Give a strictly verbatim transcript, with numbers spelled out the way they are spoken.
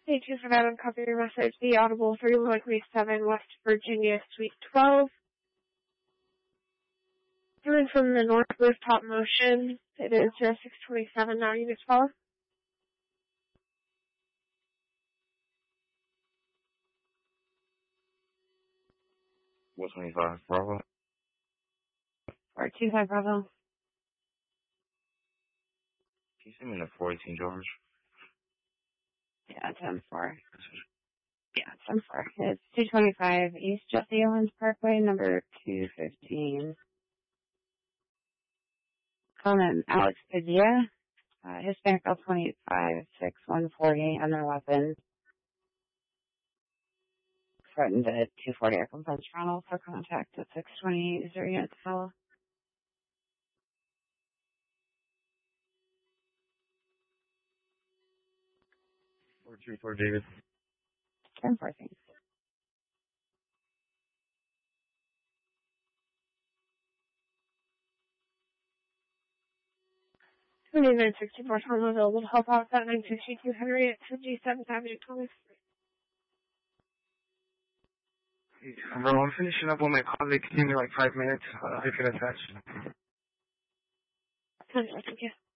Thank you for that. I'm copying your message. The Audible three one three seven West Virginia Suite twelve. Coming from the North Rooftop Motion. It is zero six twenty-seven now. Units follow. one twenty-five, Bravo. four two five Bravo. Can you send me the four eighteen George? Yeah, ten four. Yeah, ten four. It's two twenty-five East Jesse Owens Parkway, number two fifteen. Calling Alex Padilla, uh, Hispanic L twenty five six one forty, under weapon. Threatened at two forty Eccleston Toronto for contact at six twenty. Is there a unit to follow? four two four David. ten four, thanks. twenty-nine sixty-four Tom available to help out with that nine sixty-two Henry at fifty-seventh Avenue, Thomas. Hey, bro, I'm finishing up on my colleague. Give me like five minutes. Uh, I can attach. ten four, thank you.